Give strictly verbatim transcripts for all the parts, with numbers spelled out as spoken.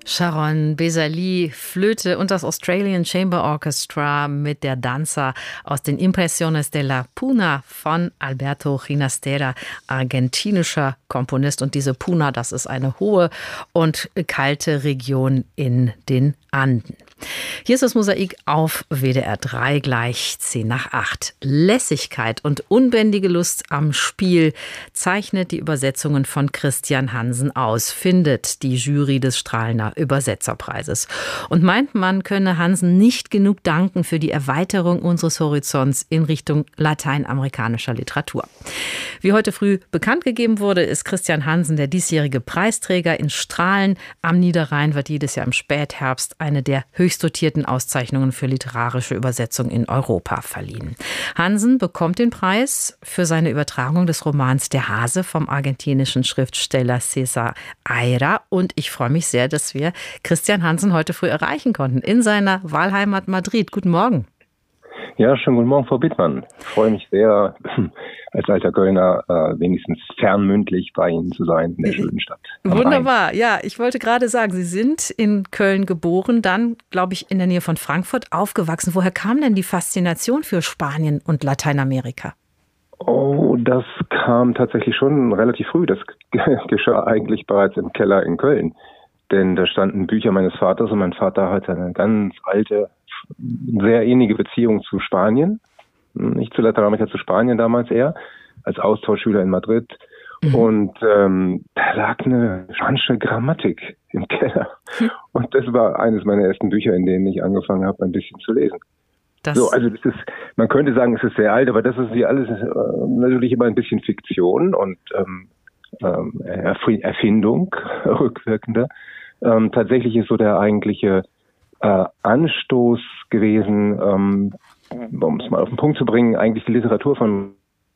Sharon Bezali, Flöte und das Australian Chamber Orchestra mit der Danza aus den Impresiones de la Puna von Alberto Ginastera, argentinischer Komponist. Und diese Puna, das ist eine hohe und kalte Region in den Anden. Hier ist das Mosaik auf W D R drei, gleich zehn nach acht. Lässigkeit und unbändige Lust am Spiel zeichnet die Übersetzungen von Christian Hansen aus, findet die Jury des Strahlner Übersetzerpreises. Und meint, man könne Hansen nicht genug danken für die Erweiterung unseres Horizonts in Richtung lateinamerikanischer Literatur. Wie heute früh bekannt gegeben wurde, ist Christian Hansen der diesjährige Preisträger. In Strahlen am Niederrhein wird jedes Jahr im Spätherbst eine der höchst dotierten Auszeichnungen für literarische Übersetzung in Europa verliehen. Hansen bekommt den Preis für seine Übertragung des Romans Der Hase vom argentinischen Schriftsteller César Aira. Und ich freue mich sehr, dass wir Christian Hansen heute früh erreichen konnten in seiner Wahlheimat Madrid. Guten Morgen. Ja, schönen guten Morgen, Frau Bittmann. Ich freue mich sehr, als alter Kölner äh, wenigstens fernmündlich bei Ihnen zu sein in der schönen Stadt. Wunderbar. Ja, ich wollte gerade sagen, Sie sind in Köln geboren, dann, glaube ich, in der Nähe von Frankfurt aufgewachsen. Woher kam denn die Faszination für Spanien und Lateinamerika? Oh, das kam tatsächlich schon relativ früh. Das geschah eigentlich bereits im Keller in Köln. Denn da standen Bücher meines Vaters und mein Vater hatte eine ganz alte, sehr ähnliche Beziehung zu Spanien. Nicht zu Lateinamerika, zu Spanien damals eher, als Austauschschüler in Madrid. Mhm. Und ähm, da lag eine spanische Grammatik im Keller. Mhm. Und das war eines meiner ersten Bücher, in denen ich angefangen habe, ein bisschen zu lesen. Das so, also das ist, man könnte sagen, es ist sehr alt, aber das ist hier alles äh, natürlich immer ein bisschen Fiktion und ähm, ähm, Erfindung, rückwirkende. Ähm, tatsächlich ist so der eigentliche äh, Anstoß gewesen, ähm, um es mal auf den Punkt zu bringen, eigentlich die Literatur von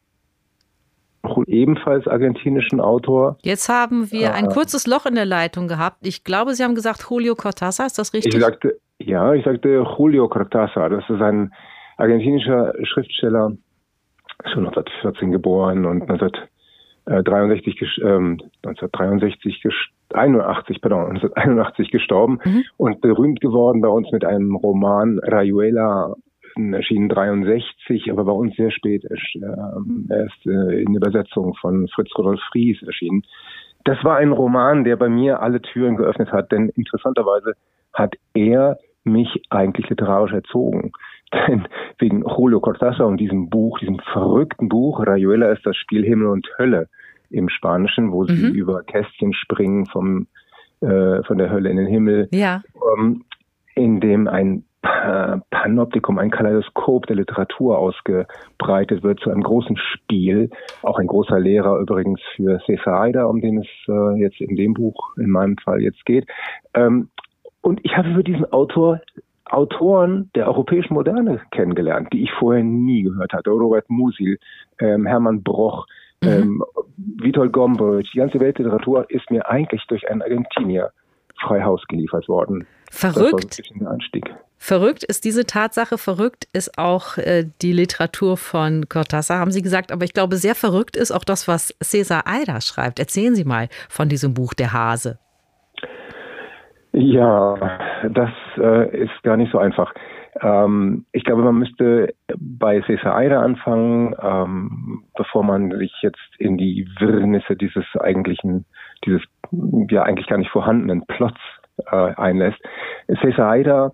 ebenfalls argentinischen Autor. Jetzt haben wir ein äh, kurzes Loch in der Leitung gehabt. Ich glaube, Sie haben gesagt Julio Cortázar, ist das richtig? Ich sagte, ja, ich sagte Julio Cortázar. Das ist ein argentinischer Schriftsteller, schon neunzehnhundertvierzehn geboren und neunzehnhundertdreiundsechzig, ähm, neunzehnhundertdreiundsechzig, einundachtzig, pardon, neunzehnhunderteinundachtzig gestorben mhm. und berühmt geworden bei uns mit einem Roman Rayuela, erschienen dreiundsechzig, aber bei uns sehr spät äh, erst äh, in Übersetzung von Fritz Rudolf Fries erschienen. Das war ein Roman, der bei mir alle Türen geöffnet hat, denn interessanterweise hat er mich eigentlich literarisch erzogen. Denn wegen Julio Cortázar und diesem Buch, diesem verrückten Buch, Rayuela ist das Spiel Himmel und Hölle im Spanischen, wo sie mhm. über Kästchen springen vom äh, von der Hölle in den Himmel, ja. ähm, in dem ein Panoptikum, ein Kaleidoskop der Literatur ausgebreitet wird zu einem großen Spiel. Auch ein großer Lehrer übrigens für César Aira, um den es äh, jetzt in dem Buch in meinem Fall jetzt geht. Ähm, und ich habe über diesen Autor Autoren der europäischen Moderne kennengelernt, die ich vorher nie gehört hatte. Robert Musil, ähm, Hermann Broch, mhm. ähm, Witold Gombrowicz. Die ganze Weltliteratur ist mir eigentlich durch einen Argentinier frei Haus geliefert worden. Verrückt. Das war ein Anstieg. Verrückt ist diese Tatsache, verrückt ist auch äh, die Literatur von Cortázar, haben Sie gesagt. Aber ich glaube, sehr verrückt ist auch das, was César Aira schreibt. Erzählen Sie mal von diesem Buch Der Hase. Ja, das äh, ist gar nicht so einfach. Ähm, ich glaube, man müsste bei César Aira anfangen, ähm, bevor man sich jetzt in die Wirrnisse dieses eigentlichen, dieses ja eigentlich gar nicht vorhandenen Plots äh, einlässt. César Aira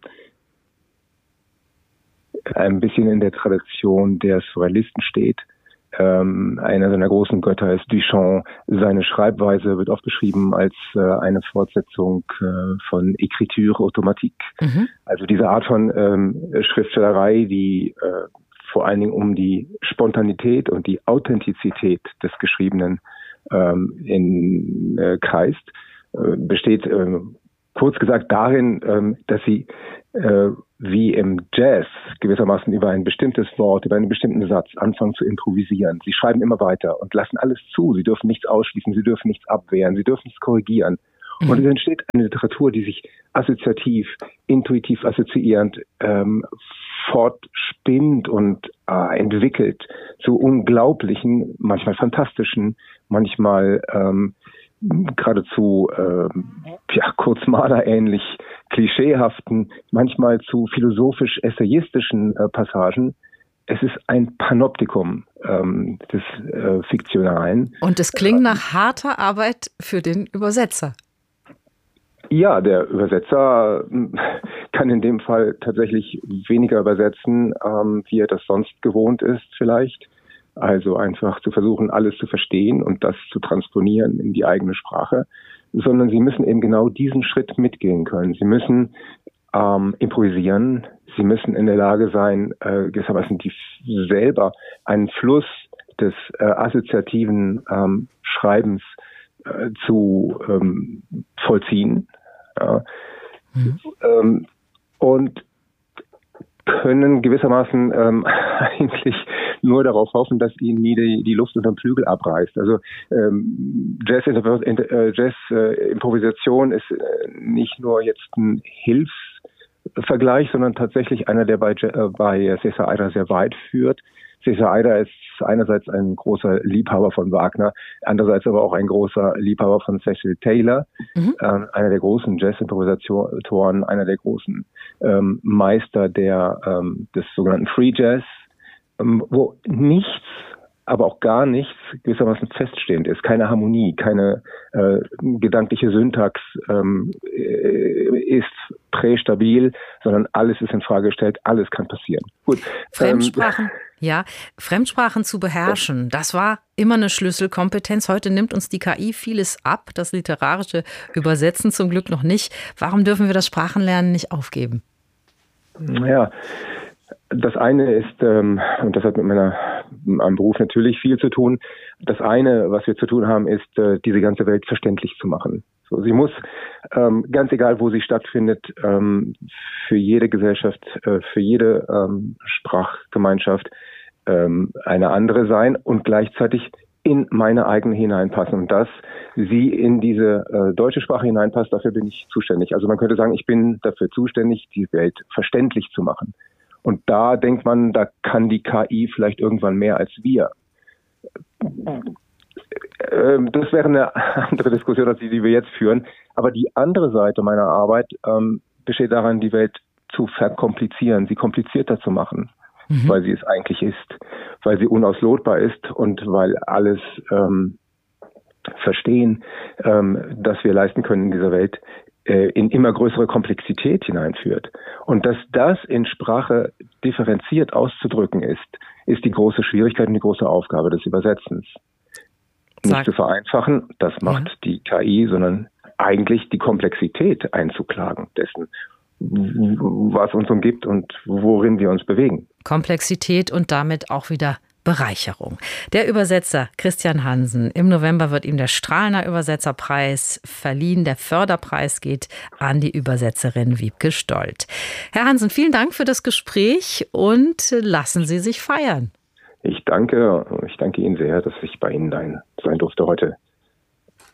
ein bisschen in der Tradition der Surrealisten steht. Ähm, einer seiner großen Götter ist Duchamp. Seine Schreibweise wird oft beschrieben als äh, eine Fortsetzung äh, von Écriture automatique. Mhm. Also diese Art von ähm, Schriftstellerei, die äh, vor allen Dingen um die Spontanität und die Authentizität des Geschriebenen ähm, in äh, kreist, äh, besteht äh, kurz gesagt darin, ähm, dass sie äh, wie im Jazz gewissermaßen über ein bestimmtes Wort, über einen bestimmten Satz anfangen zu improvisieren. Sie schreiben immer weiter und lassen alles zu. Sie dürfen nichts ausschließen, sie dürfen nichts abwehren, sie dürfen nichts korrigieren. Mhm. Und es entsteht eine Literatur, die sich assoziativ, intuitiv assoziierend ähm, fortspinnt und äh, entwickelt zu unglaublichen, manchmal fantastischen, manchmal ähm, geradezu äh, ja, kurzmalerähnlich klischeehaften, manchmal zu philosophisch-essayistischen äh, Passagen. Es ist ein Panoptikum ähm, des äh, Fiktionalen. Und es klingt nach harter Arbeit für den Übersetzer. Ja, der Übersetzer kann in dem Fall tatsächlich weniger übersetzen, ähm, wie er das sonst gewohnt ist vielleicht. Also einfach zu versuchen, alles zu verstehen und das zu transponieren in die eigene Sprache, sondern sie müssen eben genau diesen Schritt mitgehen können. Sie müssen ähm, improvisieren, sie müssen in der Lage sein, äh, gewissermaßen die selber einen Fluss des äh, assoziativen ähm, Schreibens äh, zu ähm, vollziehen. Ja. Mhm. Ähm, und können gewissermaßen ähm, eigentlich nur darauf hoffen, dass ihnen nie die, die Luft unter dem Flügel abreißt. Also ähm, Jazz, äh, Jazz äh, Improvisation ist äh, nicht nur jetzt ein Hilfsvergleich, sondern tatsächlich einer, der bei, äh, bei César Aira sehr weit führt. César Aira ist einerseits ein großer Liebhaber von Wagner, andererseits aber auch ein großer Liebhaber von Cecil Taylor, mhm. ähm, einer der großen Jazz-Improvisatoren, einer der großen ähm, Meister der ähm, des sogenannten Free Jazz, ähm, wo nichts, aber auch gar nichts gewissermaßen feststehend ist. Keine Harmonie, keine äh, gedankliche Syntax ähm, ist prästabil, sondern alles ist in Frage gestellt, alles kann passieren. Gut. Fremdsprachen. Ähm, Ja, Fremdsprachen zu beherrschen, das war immer eine Schlüsselkompetenz. Heute nimmt uns die K I vieles ab, das literarische Übersetzen zum Glück noch nicht. Warum dürfen wir das Sprachenlernen nicht aufgeben? Ja, das eine ist, ähm, und das hat mit meiner, meinem Beruf natürlich viel zu tun, das eine, was wir zu tun haben, ist, äh, diese ganze Welt verständlich zu machen. So, sie muss, ähm, ganz egal, wo sie stattfindet, ähm, für jede Gesellschaft, äh, für jede ähm, Sprachgemeinschaft ähm, eine andere sein und gleichzeitig in meine eigene hineinpassen. Und dass sie in diese äh, deutsche Sprache hineinpasst, dafür bin ich zuständig. Also man könnte sagen, ich bin dafür zuständig, die Welt verständlich zu machen. Und da denkt man, da kann die K I vielleicht irgendwann mehr als wir. Das wäre eine andere Diskussion als die, die wir jetzt führen. Aber die andere Seite meiner Arbeit ähm, besteht darin, die Welt zu verkomplizieren, sie komplizierter zu machen, mhm. weil sie es eigentlich ist, weil sie unauslotbar ist und weil alles ähm, Verstehen, ähm, das wir leisten können in dieser Welt, äh, in immer größere Komplexität hineinführt. Und dass das in Sprache differenziert auszudrücken ist, ist die große Schwierigkeit und die große Aufgabe des Übersetzens. Nicht zu vereinfachen, das macht ja. die K I, sondern eigentlich die Komplexität einzuklagen dessen, was uns umgibt und worin wir uns bewegen. Komplexität und damit auch wieder Bereicherung. Der Übersetzer Christian Hansen. Im November wird ihm der Strahlner Übersetzerpreis verliehen. Der Förderpreis geht an die Übersetzerin Wiebke Stolt. Herr Hansen, vielen Dank für das Gespräch und lassen Sie sich feiern. Ich danke, ich danke Ihnen sehr, dass ich bei Ihnen sein durfte heute.